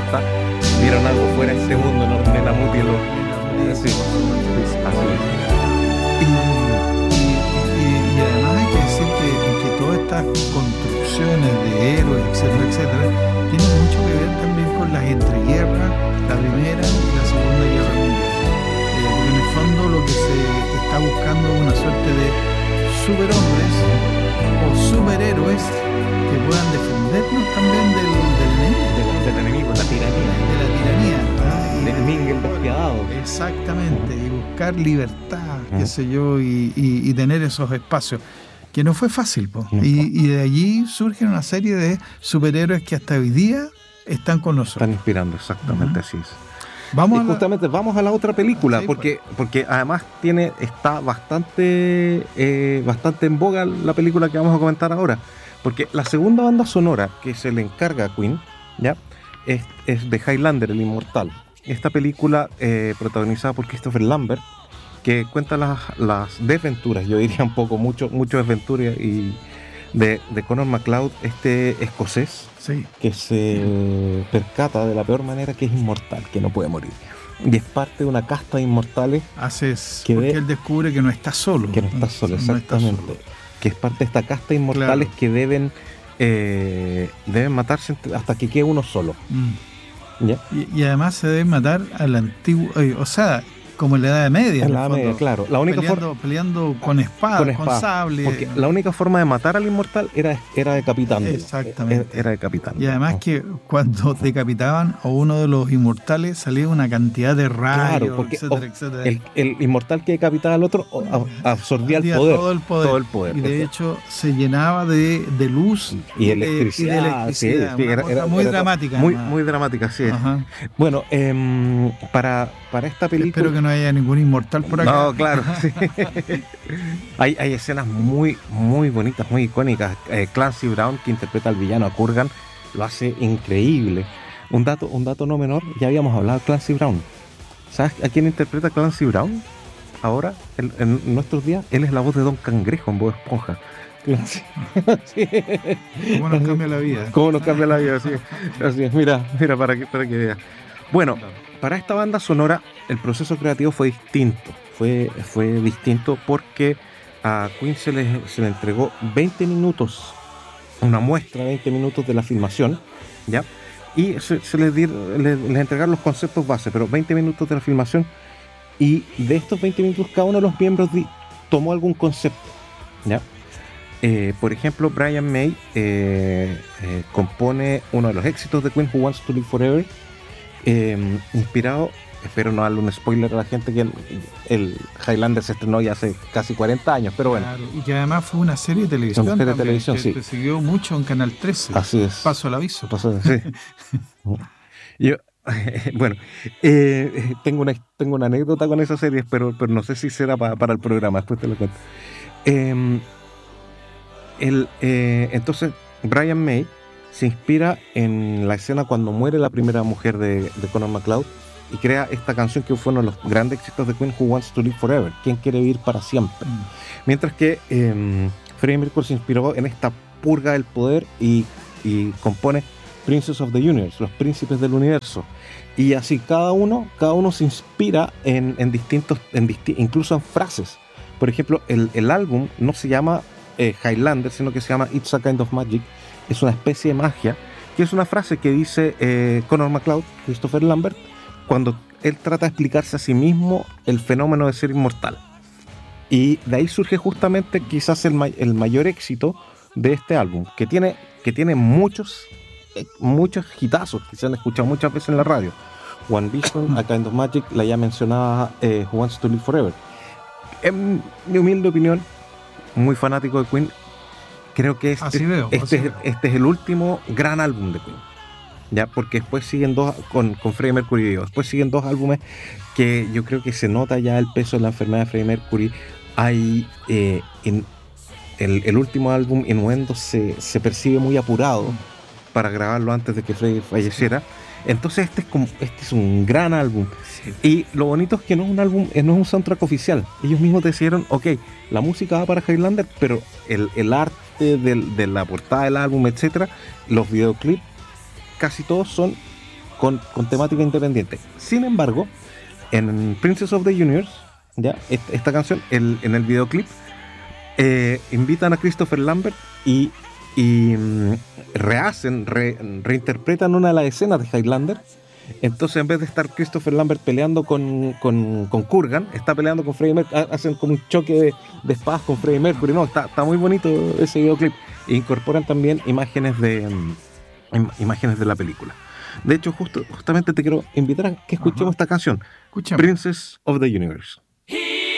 60, vieron algo fuera de este mundo, ¿no? De la Muti, así es. Y además hay que decir que todas estas construcciones de héroes, etcétera, etcétera, tienen mucho que ver también con las entreguerras, la Primera y la Segunda Guerra Mundial. Porque en el fondo lo que se está buscando es una suerte de superhombres o superhéroes que puedan defendernos también del enemigo, la tiranía. De la tiranía. Del Mingel despiadado. Exactamente, y buscar libertad, qué sé yo, y tener esos espacios. Que no fue fácil, po. Y de allí surgen una serie de superhéroes que hasta hoy día están con nosotros. Están inspirando, exactamente, así es. Justamente vamos a la otra película, sí, porque además está bastante en boga la película que vamos a comentar ahora. Porque la segunda banda sonora que se le encarga a Queen, ¿ya? Es de Highlander, el Inmortal. Esta película protagonizada por Christopher Lambert, que cuenta las desventuras, yo diría un poco, mucho desventuras y de Conor McLeod, este escocés, sí, que se percata de la peor manera que es inmortal, que no puede morir. Y es parte de una casta de inmortales. Porque él descubre que no está solo. Que no está solo, exactamente. No está solo. Que es parte de esta casta de inmortales, claro, que deben matarse hasta que quede uno solo. ¿Ya? Y además se deben matar al antiguo, o sea, como en la Edad Media. En la Edad Media, claro. La única peleando con espadas, con sable. Porque la única forma de matar al inmortal era decapitándolo. Exactamente. Era decapitándolo. Y además que cuando decapitaban a uno de los inmortales salía una cantidad de rayos, claro, porque, etcétera. El inmortal que decapitaba al otro absorbía el poder. Todo el poder. Y de hecho se llenaba de luz y electricidad. Sí, era muy dramática. Muy dramática, sí. Ajá. Bueno, para esta película... Espero que no haya ningún inmortal por acá. No, claro. Sí. hay escenas muy bonitas, muy icónicas. Clancy Brown, que interpreta al villano a Kurgan, lo hace increíble. Un dato no menor, ya habíamos hablado de Clancy Brown. ¿Sabes a quién interpreta Clancy Brown? Ahora, en nuestros días, él es la voz de Don Cangrejo en Bob Esponja. Sí. ¿Cómo nos cambia la vida? ¿Cómo nos cambia la vida? Así es. Mira, para que veas. Bueno, para esta banda sonora el proceso creativo fue distinto. Fue distinto porque a Queen se le entregó 20 minutos, una muestra de 20 minutos de la filmación, ¿ya? Y se les entregaron los conceptos base, pero 20 minutos de la filmación, y de estos 20 minutos cada uno de los miembros tomó algún concepto, ¿ya? Por ejemplo, Brian May compone uno de los éxitos de Queen, Who Wants to Live Forever, inspirado, espero no darle un spoiler a la gente, que el Highlander se estrenó ya hace casi 40 años, pero bueno. Claro, y que además fue una serie de televisión. Una serie de televisión, que sí. Te siguió mucho en Canal 13. Así es. Paso al aviso. Sí. Yo, bueno, tengo una anécdota con esa serie, pero no sé si será para el programa, después te lo cuento. Entonces, Brian May se inspira en la escena cuando muere la primera mujer de Conor McLeod y crea esta canción que fue uno de los grandes éxitos de Queen, Who Wants to Live Forever, ¿Quién quiere vivir para siempre? Mientras que Freddie Mercury se inspiró en esta purga del poder y compone Princes of the Universe, los príncipes del universo. Y así cada uno se inspira en distintos, incluso en frases. Por ejemplo, el álbum no se llama Highlander, sino que se llama It's a Kind of Magic. Es una especie de magia, que es una frase que dice Conor McLeod, Christopher Lambert, cuando él trata de explicarse a sí mismo el fenómeno de ser inmortal. Y de ahí surge justamente quizás el mayor éxito de este álbum, que tiene muchos hitazos que se han escuchado muchas veces en la radio. One Vision, A Kind of Magic, la ya mencionada Who Wants to Live Forever. En mi humilde opinión, muy fanático de Queen, creo que este es el último gran álbum de Queen, ya, porque después siguen dos con Freddie Mercury y después siguen dos álbumes que yo creo que se nota ya el peso de la enfermedad de Freddie Mercury. Hay el último álbum, Innuendo, se percibe muy apurado para grabarlo antes de que Freddie falleciera. Entonces este es un gran álbum. Sí. Y lo bonito es que no es un álbum, no es un soundtrack oficial. Ellos mismos decidieron, ok, la música va para Highlander, pero el arte de la portada del álbum, etcétera, los videoclips, casi todos son con temática independiente. Sin embargo, en Princess of the Universe, ¿ya? Esta canción, en el videoclip, invitan a Christopher Lambert y reinterpretan una de las escenas de Highlander. Entonces, en vez de estar Christopher Lambert peleando con Kurgan, está peleando con Freddie Mercury. Hacen como un choque de espadas con Freddie Mercury. No, está muy bonito ese videoclip. E incorporan también imágenes de la película. De hecho, justamente te quiero invitar a que escuchemos esta canción, Escúchame. Princess of the Universe.